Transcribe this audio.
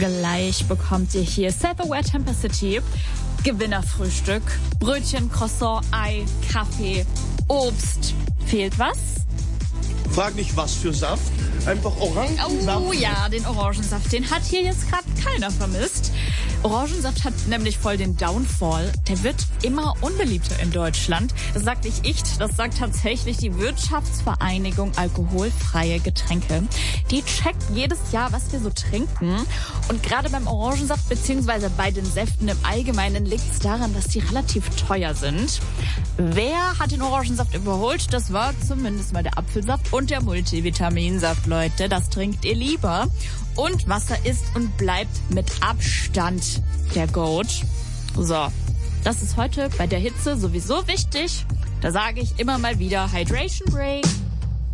Gleich bekommt ihr hier Self-Aware Temper City, Gewinnerfrühstück, Brötchen, Croissant, Ei, Kaffee, Obst. Fehlt was? Frag nicht, was für Saft. Einfach Orangensaft. Oh ja, den Orangensaft, den hat hier jetzt gerade keiner vermisst. Orangensaft hat nämlich voll den Downfall. Der wird immer unbeliebter in Deutschland. Das sagt nicht ich, das sagt tatsächlich die Wirtschaftsvereinigung Alkoholfreie Getränke. Die checkt jedes Jahr, was wir so trinken. Und gerade beim Orangensaft bzw. bei den Säften im Allgemeinen liegt es daran, dass die relativ teuer sind. Wer hat den Orangensaft überholt? Das war zumindest mal der Apfelsaft und der Multivitaminsaft, Leute. Das trinkt ihr lieber. Und Wasser ist und bleibt mit Abstand der Goat. So, das ist heute bei der Hitze sowieso wichtig. Da sage ich immer mal wieder Hydration Break.